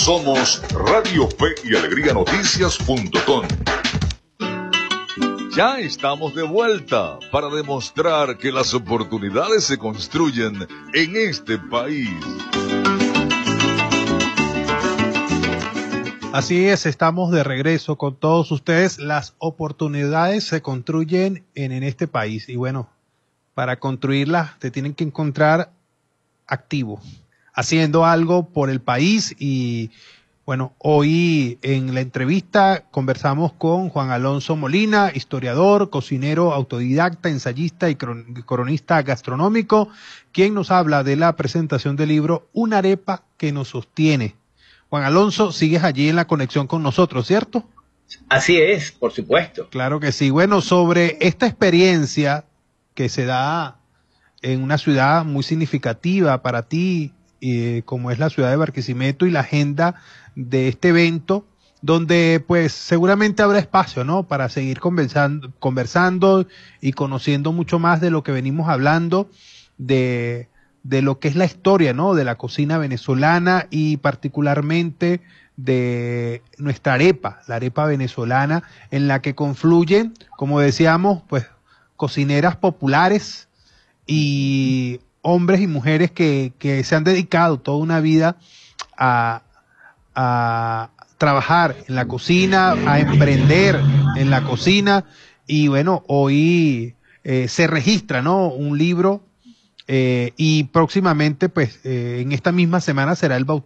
Somos Radio Fe y Alegría Noticias.com. Ya estamos de vuelta para demostrar que las oportunidades se construyen en este país. Así es, estamos de regreso con todos ustedes. Las oportunidades se construyen en este país y bueno, para construirlas te tienen que encontrar activo, haciendo algo por el país. Y bueno, hoy en la entrevista conversamos con Juan Alonso Molina, historiador, cocinero autodidacta, ensayista y cronista gastronómico, quien nos habla de la presentación del libro Una arepa que nos sostiene. Juan Alonso, sigues allí en la conexión con nosotros, ¿cierto? Así es, por supuesto. Claro que sí. Bueno, sobre esta experiencia que se da en una ciudad muy significativa para ti, como es la ciudad de Barquisimeto, y la agenda de este evento, donde pues seguramente habrá espacio, ¿no?, para seguir conversando y conociendo mucho más de lo que venimos hablando, de lo que es la historia, ¿no?, de la cocina venezolana y particularmente de nuestra arepa, la arepa venezolana, en la que confluyen, como decíamos, pues cocineras populares y hombres y mujeres que se han dedicado toda una vida a trabajar en la cocina, a emprender en la cocina. Y bueno, hoy se registra, ¿no?, un libro, y próximamente, pues, en esta misma semana será el